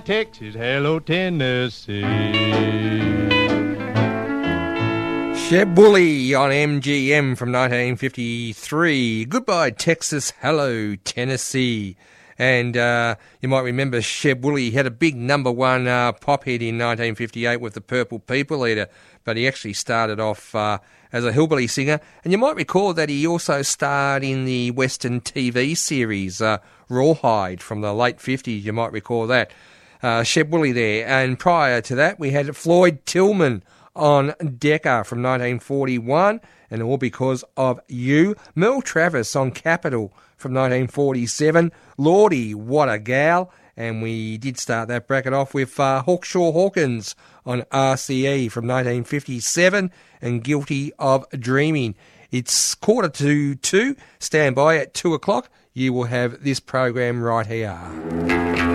Texas, hello, Tennessee. Sheb Woolley on MGM from 1953. Goodbye, Texas. Hello, Tennessee. And you might remember Sheb Woolley had a big number one pop hit in 1958 with the Purple People Eater, but he actually started off as a hillbilly singer. And you might recall that he also starred in the Western TV series Rawhide from the late 50s. You might recall that. Sheb Woolley there. And prior to that, we had Floyd Tillman on Decca from 1941, and All Because of You. Mel Travis on Capitol from 1947. Lordy, What a Gal. And we did start that bracket off with Hawkshaw Hawkins on RCE from 1957 and Guilty of Dreaming. It's 1:45. Stand by at 2 o'clock. You will have this program right here.